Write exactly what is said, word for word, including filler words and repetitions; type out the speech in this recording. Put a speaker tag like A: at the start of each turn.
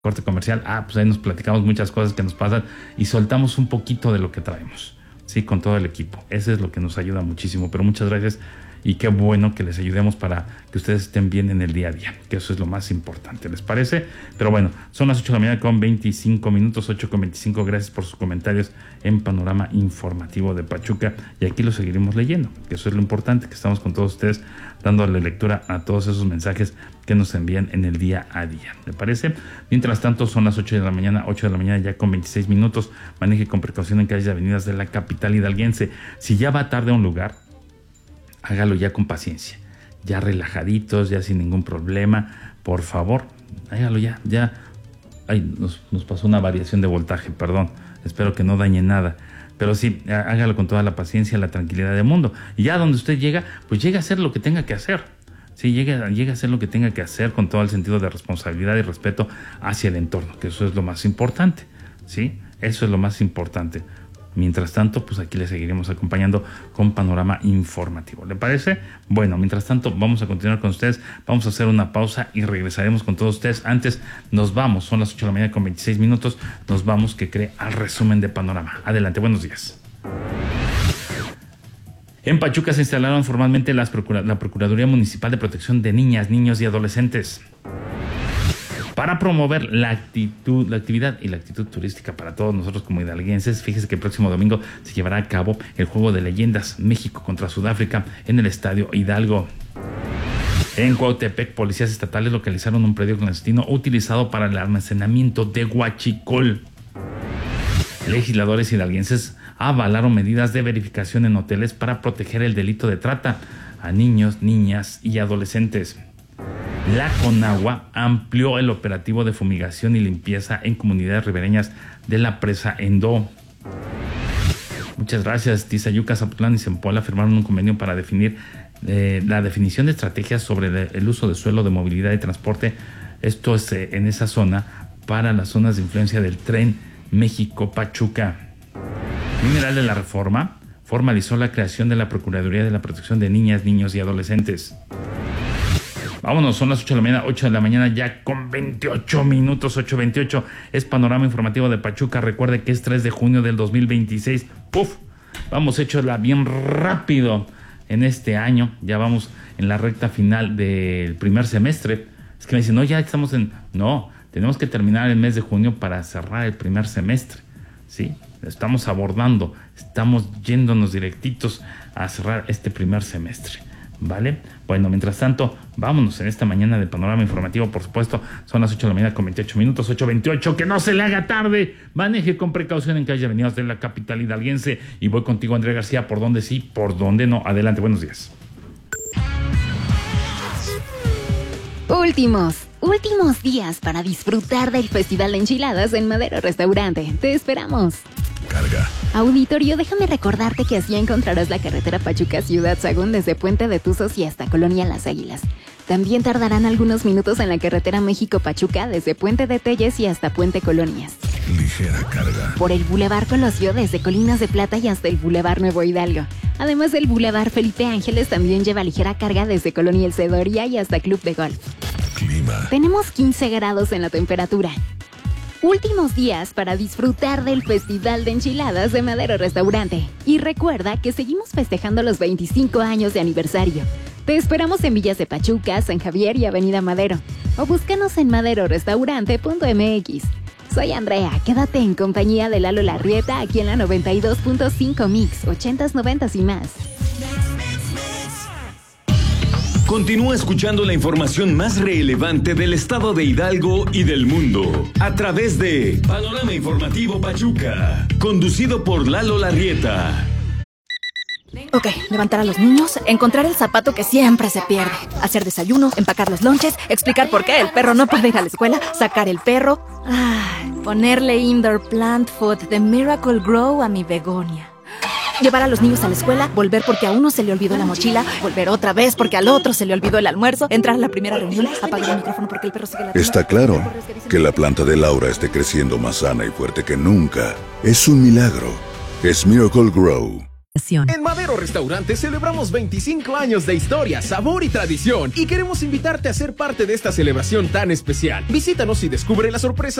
A: corte comercial, ah, pues ahí nos platicamos muchas cosas que nos pasan y soltamos un poquito de lo que traemos, sí, con todo el equipo. Eso es lo que nos ayuda muchísimo, pero muchas gracias y qué bueno que les ayudemos para que ustedes estén bien en el día a día, que eso es lo más importante, ¿les parece? Pero bueno, son las ocho de la mañana con veinticinco minutos, ocho con veinticinco, gracias por sus comentarios en Panorama Informativo de Pachuca y aquí lo seguiremos leyendo, que eso es lo importante, que estamos con todos ustedes dándole lectura a todos esos mensajes que nos envían en el día a día, ¿le parece? Mientras tanto, son las ocho de la mañana, ocho de la mañana ya con veintiséis minutos, maneje con precaución en calles y avenidas de la capital hidalguense. Si ya va tarde a un lugar, hágalo ya con paciencia, ya relajaditos, ya sin ningún problema, por favor, hágalo ya, ya. Ay, nos, nos pasó una variación de voltaje, perdón, espero que no dañe nada, pero sí, hágalo con toda la paciencia, la tranquilidad del mundo, y ya donde usted llega, pues llega a hacer lo que tenga que hacer, sí, llega, llega a hacer lo que tenga que hacer con todo el sentido de responsabilidad y respeto hacia el entorno, que eso es lo más importante, sí, eso es lo más importante. Mientras tanto, pues aquí le seguiremos acompañando con Panorama Informativo. ¿Le parece? Bueno, mientras tanto, vamos a continuar con ustedes. Vamos a hacer una pausa y regresaremos con todos ustedes. Antes, nos vamos. Son las ocho de la mañana con veintiséis minutos. Nos vamos, que cree, al resumen de Panorama. Adelante, buenos días. En Pachuca se instalaron formalmente las Procura- la Procuraduría Municipal de Protección de Niñas, Niños y Adolescentes, para promover la actitud, la actividad y la actitud turística para todos nosotros como hidalguenses. Fíjese que el próximo domingo se llevará a cabo el Juego de Leyendas México contra Sudáfrica en el Estadio Hidalgo. En Cuautepec, policías estatales localizaron un predio clandestino utilizado para el almacenamiento de huachicol. Legisladores hidalguenses avalaron medidas de verificación en hoteles para proteger el delito de trata a niños, niñas y adolescentes. La Conagua amplió el operativo de fumigación y limpieza en comunidades ribereñas de la presa Endó. Muchas gracias. Tizayuca, Zapotlán y Zempoala firmaron un convenio para definir eh, la definición de estrategias sobre el, el uso de suelo de movilidad y transporte. Esto es eh, en esa zona para las zonas de influencia del Tren México-Pachuca. Mineral de la Reforma formalizó la creación de la Procuraduría de la Protección de Niñas, Niños y Adolescentes. Vámonos, son las ocho de la mañana, ocho de la mañana ya con veintiocho minutos, ocho veintiocho. Es Panorama Informativo de Pachuca. Recuerde que es tres de junio del dos mil veintiséis. ¡Puf! Vamos hechosla bien rápido en este año. Ya vamos en la recta final del primer semestre. Es que me dicen, no, ya estamos en... No, tenemos que terminar el mes de junio para cerrar el primer semestre. ¿Sí? Estamos abordando, estamos yéndonos directitos a cerrar este primer semestre. ¿Vale? Bueno, mientras tanto, vámonos en esta mañana de Panorama Informativo, por supuesto. Son las ocho de la mañana con veintiocho minutos, ocho veintiocho. Que no se le haga tarde. Maneje con precaución en calles y avenidas de la capital hidalguense. Y voy contigo, Andrea García. ¿Por dónde sí? ¿Por dónde no? Adelante, buenos días.
B: Últimos, últimos días para disfrutar del Festival de Enchiladas en Madero Restaurante. Te esperamos.
C: Carga.
B: Auditorio, déjame recordarte que así encontrarás la carretera Pachuca-Ciudad Sagún desde Puente de Tuzos y hasta Colonia Las Águilas. También tardarán algunos minutos en la carretera México-Pachuca desde Puente de Telles y hasta Puente Colonias.
C: Ligera carga.
B: Por el Boulevard Colosio desde Colinas de Plata y hasta el Boulevard Nuevo Hidalgo. Además, el Boulevard Felipe Ángeles también lleva ligera carga desde Colonia El Cedoría y hasta Club de Golf.
C: Clima.
B: Tenemos quince grados en la temperatura. Últimos días para disfrutar del Festival de Enchiladas de Madero Restaurante. Y recuerda que seguimos festejando los veinticinco años de aniversario. Te esperamos en Villas de Pachuca, San Javier y Avenida Madero. O búscanos en madero restaurante punto m x. Soy Andrea, quédate en compañía de Lalo Larrieta aquí en la noventa y dos punto cinco Mix, ochentas, noventas y más.
D: Continúa escuchando la información más relevante del estado de Hidalgo y del mundo a través de Panorama Informativo Pachuca, conducido por Lalo Larrieta.
E: Ok, levantar a los niños, encontrar el zapato que siempre se pierde, hacer desayuno, empacar los lonches, explicar por qué el perro no puede ir a la escuela, sacar el perro, ay, ponerle indoor plant food de Miracle Grow a mi begonia. Llevar a los niños a la escuela, volver porque a uno se le olvidó la mochila, volver otra vez porque al otro se le olvidó el almuerzo, entrar a la primera reunión, apagar el micrófono porque el perro sigue la...
C: Está claro que la planta de Laura esté creciendo más sana y fuerte que nunca. Es un milagro. Es Miracle Grow.
F: En Madero Restaurante celebramos veinticinco años de historia, sabor y tradición y queremos invitarte a ser parte de esta celebración tan especial. Visítanos y descubre la sorpresa